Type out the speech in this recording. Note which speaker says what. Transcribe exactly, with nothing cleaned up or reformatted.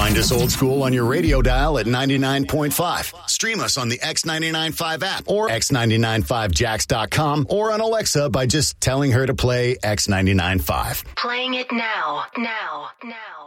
Speaker 1: Find us old school on your radio dial at ninety-nine point five. Stream us on the X ninety-nine point five app or x ninety-nine five jacks dot com or on Alexa by just telling her to play X ninety-nine point five.
Speaker 2: Playing it now, now, now.